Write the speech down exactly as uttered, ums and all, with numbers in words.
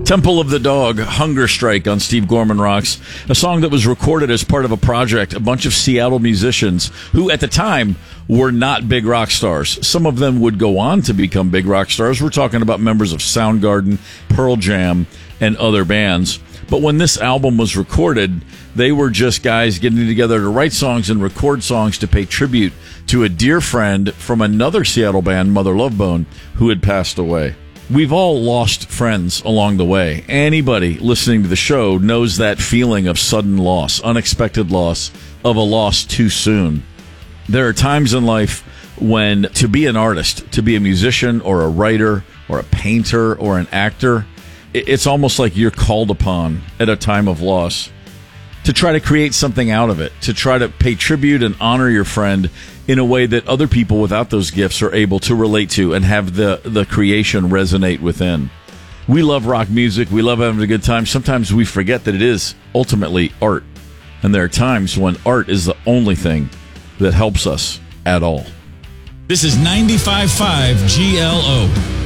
Temple of the Dog, Hunger Strike on Steve Gorman Rocks, a song that was recorded as part of a project, a bunch of Seattle musicians who at the time were not big rock stars. Some of them would go on to become big rock stars. We're talking about members of Soundgarden, Pearl Jam, and other bands. But when this album was recorded, they were just guys getting together to write songs and record songs to pay tribute to a dear friend from another Seattle band, Mother Love Bone, who had passed away. We've all lost friends along the way. Anybody listening to the show knows that feeling of sudden loss, unexpected loss, of a loss too soon. There are times in life when to be an artist, to be a musician or a writer or a painter or an actor, it's almost like you're called upon at a time of loss to try to create something out of it, to try to pay tribute and honor your friend in a way that other people without those gifts are able to relate to and have the, the creation resonate within. We love rock music. We love having a good time. Sometimes we forget that it is ultimately art. And there are times when art is the only thing that helps us at all. This is ninety-five point five G L O.